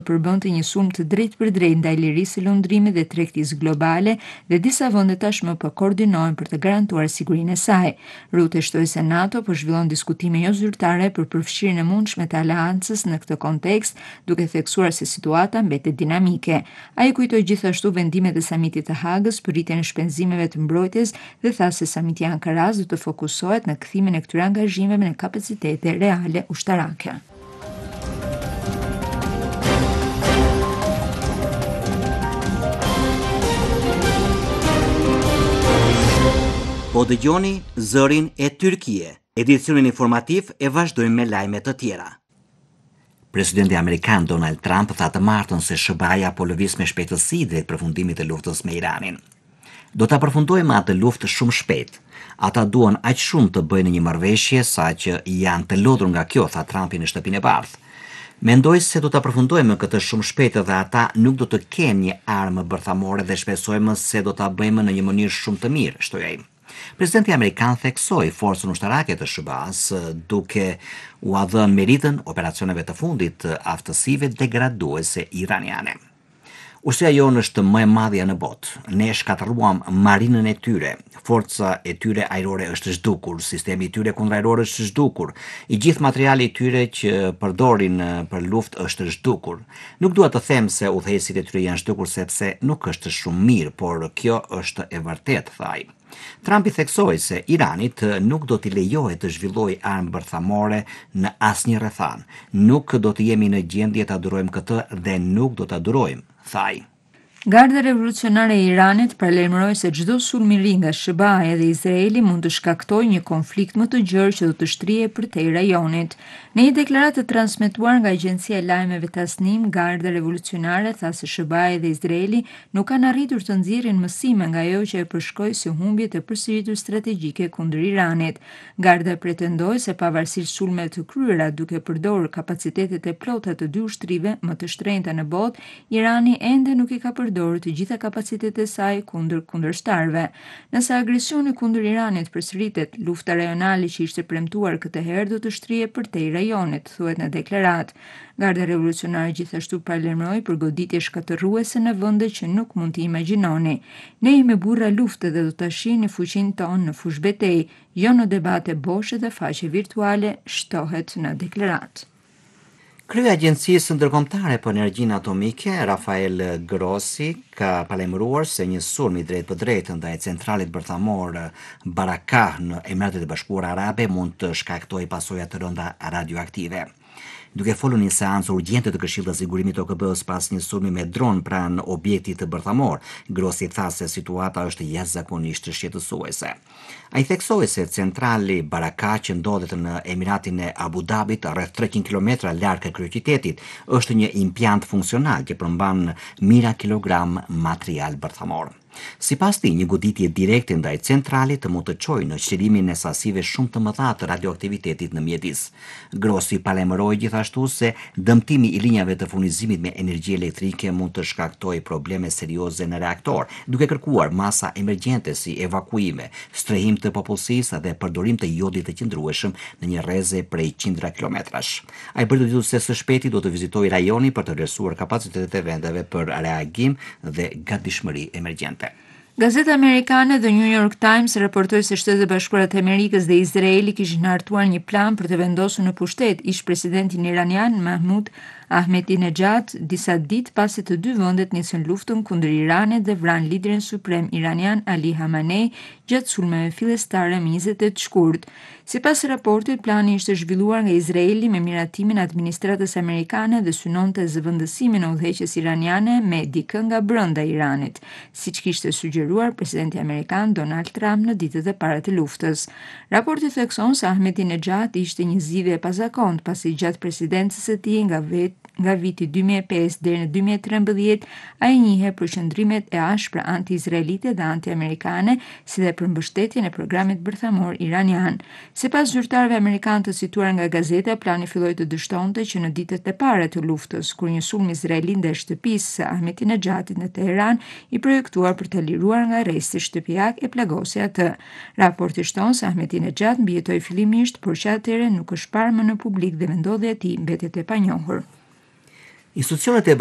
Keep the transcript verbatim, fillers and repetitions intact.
përbënte një sulm të drejtë për drejtë ndaj lirisë së lundrimit dhe tregtisë globale dhe disa vende tashmë po koordinohen për të garantuar sigurinë e saj. Rutte shtoi se NATO po zhvillon diskutime jo zyrtare për përfshirjen e mundshme të aleancës në këtë kontekst, duke theksuar se situata mbetet dinamike. Ai kujtoi gjithashtu vendimet e samitit të Hagës për rritjen e shpenzimeve të mbrojtjes dhe tha se samiti i Ankaras do të fokusohet në kthimin e këtyre angazhimeve në kapacitete reale ushtarake. Po dëgjoni Zërin e Tyrkie. Edicionin informativ e vazhdojmë me lajme të tjera. Presidenti amerikan Donald Trump tha të martën se S B A-ja po lëviz me shpejtësi drejt përfundimit të luftës me Iranin. Do ta përfundojmë atë luftë shumë shpejt. Ata duan aq shumë të bëjnë një marrëveshje sa që janë të lodhur nga kjo, tha Trumpi në Shtëpinë e Bardhë. Mendoj se do ta përfundojmë këtë shumë shpejt dhe ata nuk do të kenë një armë bërthamore dhe shpresojmë se do ta bëjmë në një mënyrë shumë të mirë, shtoi ai. Presidenti amerikan theksoi forcën ushtarake të S B A-s duke u dhënë meritën operacioneve të fundit të aftësive degraduese iraniane. Ushtria jonë është më e madhja në botë. Ne shkatërruam marinën e tyre. Forca e tyre ajrore është zhdukur, sistemi i tyre kundërajror është zhdukur. I gjithë materiali i tyre që përdorin për luftë është zhdukur. Nuk dua të them se udhëheqësit e tyre janë zhdukur sepse nuk është shumë mirë, por kjo është e vërtetë, tha ai. Trumpi theksoi se Iranit nuk do t'i lejohet të zhvillojë armë bërthamore në asnjë rrethan. Nuk do të jemi në gjendje ta durojmë këtë dhe nuk do ta durojmë, tha ai. Garda revolucionare e Iranit paralajmëroi se çdo sulm i ri nga S B A-ja dhe Izraeli mund të shkaktojë një konflikt më të gjerë që do të shtrihej përtej rajonit. Në një deklaratë transmetuar nga agjencia e lajmeve Tasnim, Garda revolucionare tha se S B A-ja dhe Izraeli nuk kanë arritur të nxjerrin mësime nga ajo që e përshkroi si humbje të përsëritur strategjike kundër Iranit. Garda pretendoi se pavarësisht sulmeve të kryera duke përdorur kapacitetet e plota të dy ushtrive më të shtrenjta në botë, Irani ende nuk i ka përdorur të gjitha kapacitetet e saj kundër kundërshtarëve. Nëse agresioni kundër Iranit përsëritet, lufta rajonale që ishte premtuar këtë herë do të shtrihej përtej rajonit, thuhet në deklaratë. Garda revolucionare gjithashtu paralajmëroi për goditje shkatërruese në vende që nuk mund t'i imagjinoni. Ne jemi burra lufte dhe do ta shihni fuqinë tonë në fushë betejë, jo në debate boshe dhe faqe virtuale, shtohet në deklaratë. Kryeja e Agjencisë Ndërkombëtare për Energjinë Atomike, Rafael Grossi, ka paralajmëruar se një sulm i drejtë për drejtë ndaj centralit bërthamor Barakah në Emiratet e Bashkuara Arabe mund të shkaktojë pasoja të rënda radioaktive. Duke folur një seancë urgjente të Këshillit të Sigurimit të O K B-s pas një sulmi me dron pranë objektit të bërthamor, Grossi tha se situata është jashtëzakonisht shqetësuese. Ai theksoi se centrali Barakah, që ndodhet në Emiratin e Abu Dhabit, rreth treqind kilometra larg kryeqytetit, është një impjant funksional që përmban mijëra kilogram material bërthamor. Sipas tij, një goditje direkte ndaj centralit mund të çojë në çlimin e sasive shumë të mëdha të radioaktivitetit në mjedis. Grossi paralajmëroi gjithashtu se dëmtimi i linjave të furnizimit me energji elektrike mund të shkaktojë probleme serioze në reaktor, duke kërkuar masa emergjente si evakuime, strehim të popullsisë dhe përdorim të jodit të qëndrueshëm në një rreze prej qindra kilometrash. Ai bëri të ditur se së shpejti do të vizitojë rajonin për të vlerësuar kapacitetet e vendeve për reagim dhe gatishmëri emergjente. Gazeta amerikane The New York Times raportoi se Shtetet e Bashkuara të Amerikës dhe Izraeli kishin hartuar një plan për të vendosur në pushtet ish presidentin iranian Mahmoud Ahmadinejad disa ditë pasi të dy vendet nisën luftën kundër Iranit dhe vranë liderin suprem iranian Ali Khamenei gjatë sulmeve fillestare më njëzet e tetë shkurt. Sipas raportit, plani ishte zhvilluar nga Izraeli me miratimin e administratës amerikane dhe synonte zëvendësimin e udhëheqjes iraniane me dikë nga brenda Iranit, siç kishte sugjeruar presidenti amerikan Donald Trump në ditët e para të luftës. Raporti thekson se Ahmadinejad ishte një zgjidhje e pazakontë pasi gjatë presidencës së tij nga vet nga viti dy mijë e pesë deri në dy mijë e trembëdhjetë, ai njihet për qëndrimet e ashpra anti-izraelite dhe anti-amerikane, si dhe për mbështetjen e programit bërthamor iranian. Sipas zyrtarëve amerikanë të cituar nga gazeta, plani filloi të dështonte që në ditët e para të luftës, kur një sulm izraeli ndaj shtëpisë së Ahmadinejadit në Teheran i projektuar për të liruar nga arresti shtëpiak e plagosi atë. Raporti shton se Ahmadinejad mbijetoi fillimisht, por që atëherë nuk është parë më në publik dhe vendodhja e tij mbetet e panjohur. Institucionet e